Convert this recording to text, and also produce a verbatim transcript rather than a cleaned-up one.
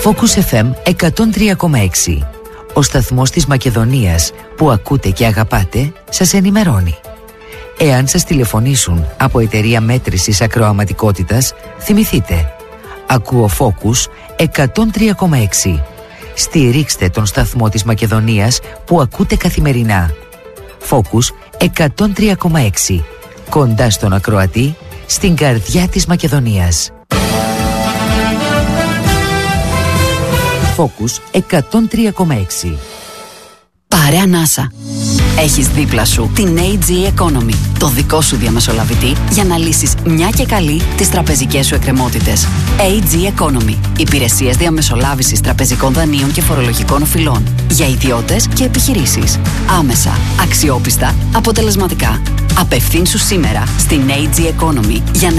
Focus εφ εμ εκατόν τρία κόμμα έξι. Ο σταθμός της Μακεδονίας που ακούτε και αγαπάτε σας ενημερώνει. Εάν σας τηλεφωνήσουν από εταιρεία μέτρησης ακροαματικότητας, θυμηθείτε. Ακούω Focus εκατόν τρία κόμμα έξι. Στηρίξτε τον σταθμό της Μακεδονίας που ακούτε καθημερινά. Focus εκατόν τρία κόμμα έξι. Κοντά στον ακροατή, στην καρδιά της Μακεδονίας. Focus εκατόν τρία κόμμα έξι. Πάρε ανάσα. Έχεις δίπλα σου την έι τζι Economy, το δικό σου διαμεσολαβητή για να λύσεις μια και καλή τις τραπεζικές σου εκκρεμότητες. έι τζι Economy. Υπηρεσίες διαμεσολάβησης τραπεζικών δανείων και φορολογικών οφειλών. Για ιδιώτες και επιχειρήσεις. Άμεσα, αξιόπιστα, αποτελεσματικά. Απευθύνσου σήμερα στην έι τζι Economy για να